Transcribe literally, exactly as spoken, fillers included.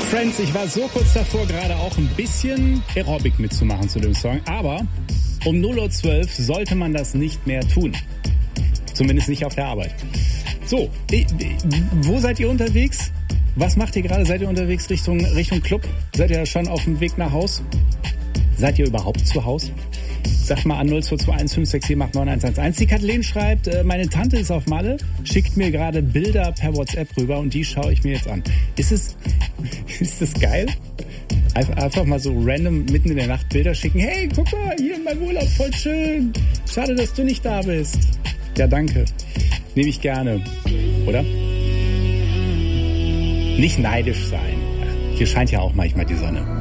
Friends, ich war so kurz davor, gerade auch ein bisschen Aerobic mitzumachen zu dem Song, aber um null Uhr zwölf sollte man das nicht mehr tun. Zumindest nicht auf der Arbeit. So, wo seid ihr unterwegs? Was macht ihr gerade? Seid ihr unterwegs Richtung, Richtung Club? Seid ihr schon auf dem Weg nach Haus? Seid ihr überhaupt zu Hause? Sagt mal an null zwei zwei eins fünf sechs sieben acht neun eins eins eins. Die Kathleen schreibt, meine Tante ist auf Malle, schickt mir gerade Bilder per WhatsApp rüber und die schaue ich mir jetzt an. Ist es, ist das geil? Einfach mal so random mitten in der Nacht Bilder schicken. Hey, guck mal, hier in meinem Urlaub, voll schön. Schade, dass du nicht da bist. Ja, danke. Nehme ich gerne. Oder? Nicht neidisch sein. Ach, hier scheint ja auch manchmal die Sonne.